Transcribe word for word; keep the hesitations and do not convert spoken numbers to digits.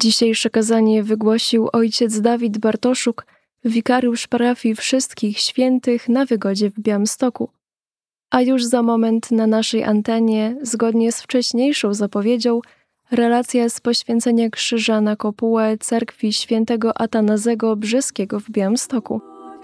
Dzisiejsze kazanie wygłosił ojciec Dawid Bartoszuk, wikariusz parafii Wszystkich Świętych na Wygodzie w Białymstoku. A już za moment na naszej antenie, zgodnie z wcześniejszą zapowiedzią, relacja z poświęcenia krzyża na kopułę cerkwi świętego Atanazego Brzeskiego w Białymstoku.